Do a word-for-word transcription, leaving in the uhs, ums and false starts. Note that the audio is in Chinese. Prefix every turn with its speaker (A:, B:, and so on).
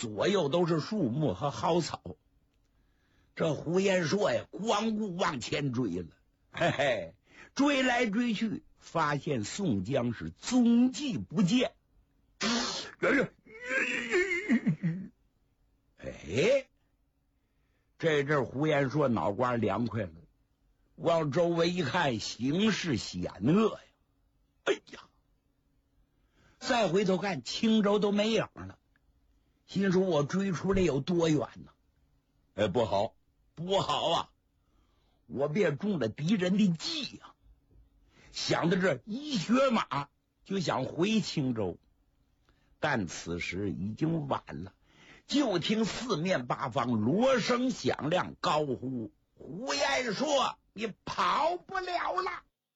A: 左右都是树木和蒿草。这胡延硕呀，光顾往前追了，嘿嘿，追来追去，发现宋江是踪迹不见。哎，这阵胡延硕脑瓜凉快了，往周围一看，形势险恶呀！哎呀，再回头看，青州都没影了，心说我追出来有多远呢？哎，不好，不好啊！我便中了敌人的计呀、啊！想到这，一跃马就想回青州，但此时已经晚了。就听四面八方锣声响亮，高呼：胡延硕，你跑不了了！